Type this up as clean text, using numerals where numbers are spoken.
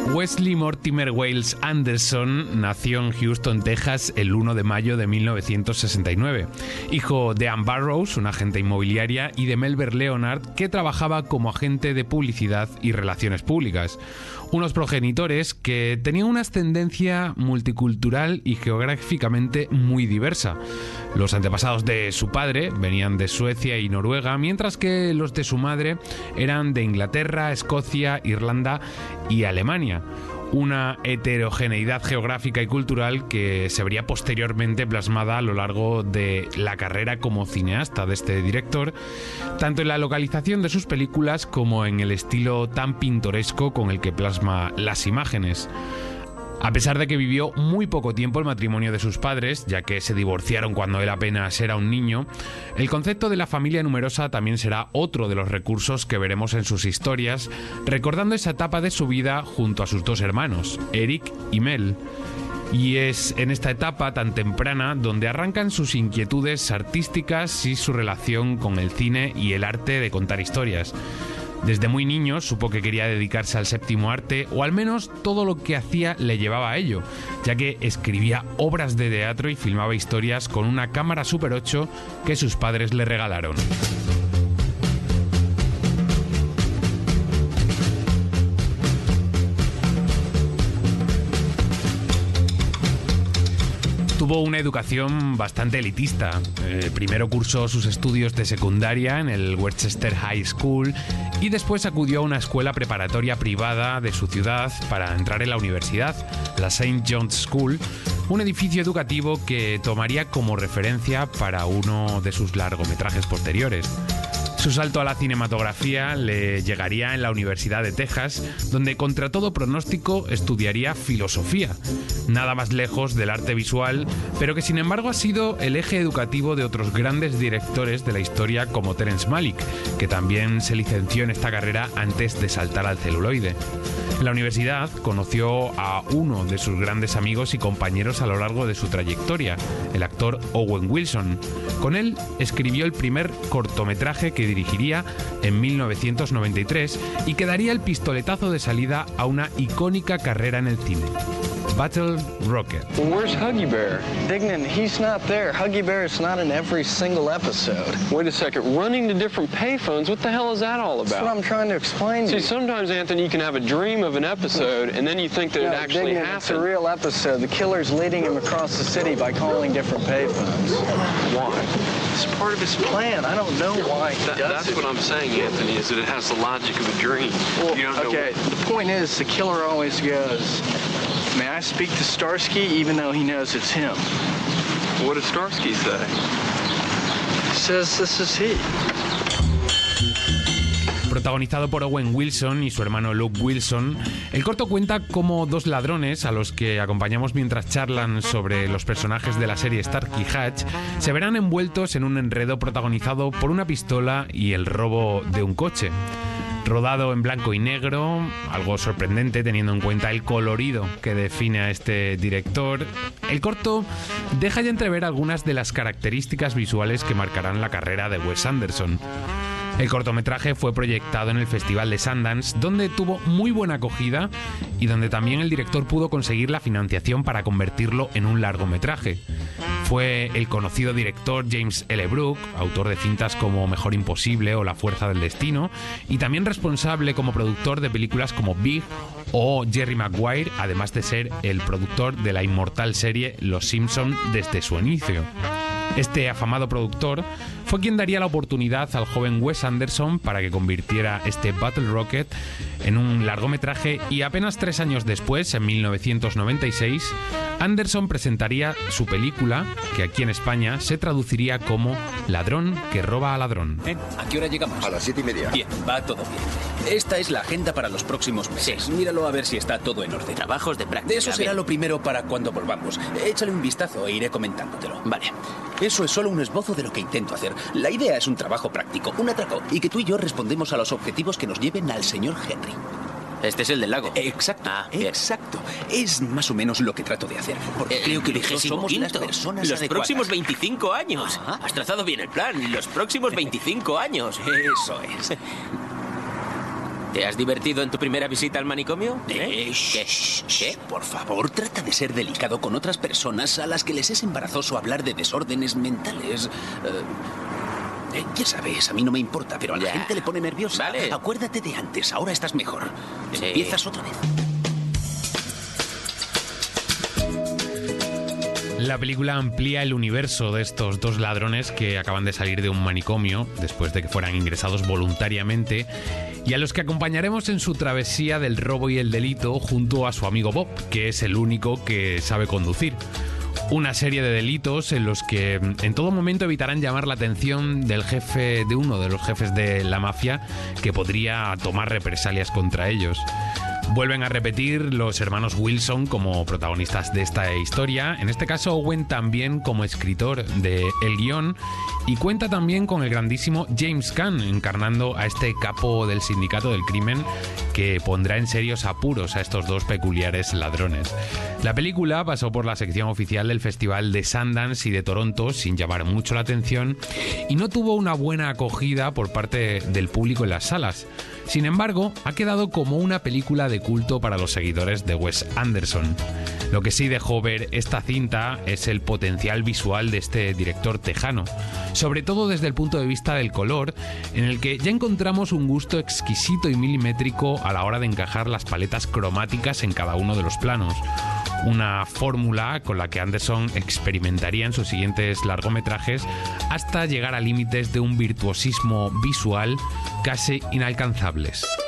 Wesley Mortimer Wales Anderson nació en Houston, Texas, el 1 de mayo de 1969. Hijo de Ann Barrows, una agente inmobiliaria, y de Melber Leonard, que trabajaba como agente de publicidad y relaciones públicas. Unos progenitores que tenían una ascendencia multicultural y geográficamente muy diversa. Los antepasados de su padre venían de Suecia y Noruega, mientras que los de su madre eran de Inglaterra, Escocia, Irlanda y Alemania. Una heterogeneidad geográfica y cultural que se vería posteriormente plasmada a lo largo de la carrera como cineasta de este director, tanto en la localización de sus películas como en el estilo tan pintoresco con el que plasma las imágenes. A pesar de que vivió muy poco tiempo el matrimonio de sus padres, ya que se divorciaron cuando él apenas era un niño, el concepto de la familia numerosa también será otro de los recursos que veremos en sus historias, recordando esa etapa de su vida junto a sus dos hermanos, Eric y Mel. Y es en esta etapa tan temprana donde arrancan sus inquietudes artísticas y su relación con el cine y el arte de contar historias. Desde muy niño supo que quería dedicarse al séptimo arte, o al menos todo lo que hacía le llevaba a ello, ya que escribía obras de teatro y filmaba historias con una cámara Super 8 que sus padres le regalaron. Tuvo una educación bastante elitista. Primero cursó sus estudios de secundaria en el Westchester High School y después acudió a una escuela preparatoria privada de su ciudad para entrar en la universidad, la St. John's School, un edificio educativo que tomaría como referencia para uno de sus largometrajes posteriores. Su salto a la cinematografía le llegaría en la Universidad de Texas, donde contra todo pronóstico estudiaría filosofía, nada más lejos del arte visual, pero que sin embargo ha sido el eje educativo de otros grandes directores de la historia como Terrence Malick, que también se licenció en esta carrera antes de saltar al celuloide. En la universidad conoció a uno de sus grandes amigos y compañeros a lo largo de su trayectoria, el actor Owen Wilson. Con él escribió el primer cortometraje que dirigiría en 1993 y que daría el pistoletazo de salida a una icónica carrera en el cine. Battle Rocket. Well, where's Huggy Bear? Dignan, he's not there. Huggy Bear is not in every single episode. Wait a second, running to different payphones, what the hell is that all about? That's what I'm trying to explain to you. See, sometimes, Anthony, you can have a dream of an episode, and then you think that it actually Dignan, happened. it's a real episode. The killer's leading him across the city by calling different payphones. Why? It's part of his plan. I don't know why he does That's it. what I'm saying, Anthony, is that it has the logic of a dream. Well, You don't know okay, the point is, the killer always goes, "May I speak to Starsky?" even though he knows it's him. What does Starsky say? He says this is he. Protagonizado por Owen Wilson y su hermano Luke Wilson, el corto cuenta como dos ladrones, a los que acompañamos mientras charlan sobre los personajes de la serie Starsky y Hutch, se verán envueltos en un enredo protagonizado por una pistola y el robo de un coche. Rodado en blanco y negro, algo sorprendente teniendo en cuenta el colorido que define a este director, el corto deja ya entrever algunas de las características visuales que marcarán la carrera de Wes Anderson. El cortometraje fue proyectado en el Festival de Sundance, donde tuvo muy buena acogida y donde también el director pudo conseguir la financiación para convertirlo en un largometraje. Fue el conocido director James L. Brooke, autor de cintas como Mejor Imposible o La Fuerza del Destino, y también responsable como productor de películas como Big o Jerry Maguire, además de ser el productor de la inmortal serie Los Simpson desde su inicio. Este afamado productor fue quien daría la oportunidad al joven Wes Anderson para que convirtiera este Battle Rocket en un largometraje, y apenas 3 años después, en 1996, Anderson presentaría su película, que aquí en España se traduciría como Ladrón que roba a ladrón. ¿A qué hora llegamos? A las 7:30. Bien, va todo bien. Esta es la agenda para los próximos meses. Sí. Míralo a ver si está todo en orden. Trabajos de práctica. De eso será bien. lo primero para cuando volvamos. Échale un vistazo e iré comentándotelo. Vale. Eso es solo un esbozo de lo que intento hacer. La idea es un trabajo práctico, un atraco, y que tú y yo respondemos a los objetivos que nos lleven al señor Henry. Este es el del lago. Exacto, Ah, bien. exacto. Es más o menos lo que trato de hacer. Porque creo que los dos somos las 25º. personas Los adecuadas. próximos 25 años. Ajá. Has trazado bien el plan. Los próximos 25 años. Eso es. ¿Te has divertido en tu primera visita al manicomio? ¿Qué? ¿Qué? Por favor, trata de ser delicado con otras personas a las que les es embarazoso hablar de desórdenes mentales. Ya sabes, a mí no me importa, pero a la gente le pone nerviosa. Vale. Acuérdate de antes, ahora estás mejor. Sí. Empiezas otra vez. La película amplía el universo de estos dos ladrones que acaban de salir de un manicomio después de que fueran ingresados voluntariamente y a los que acompañaremos en su travesía del robo y el delito junto a su amigo Bob, que es el único que sabe conducir. Una serie de delitos en los que en todo momento evitarán llamar la atención del jefe, de uno de los jefes de la mafia, que podría tomar represalias contra ellos. Vuelven a repetir los hermanos Wilson como protagonistas de esta historia, en este caso Owen también como escritor del guión, y cuenta también con el grandísimo James Caan encarnando a este capo del sindicato del crimen que pondrá en serios apuros a estos dos peculiares ladrones. La película pasó por la sección oficial del Festival de Sundance y de Toronto sin llamar mucho la atención y no tuvo una buena acogida por parte del público en las salas. Sin embargo, ha quedado como una película de culto para los seguidores de Wes Anderson. Lo que sí dejó ver esta cinta es el potencial visual de este director tejano, sobre todo desde el punto de vista del color, en el que ya encontramos un gusto exquisito y milimétrico a la hora de encajar las paletas cromáticas en cada uno de los planos. Una fórmula con la que Anderson experimentaría en sus siguientes largometrajes hasta llegar a límites de un virtuosismo visual casi inalcanzables.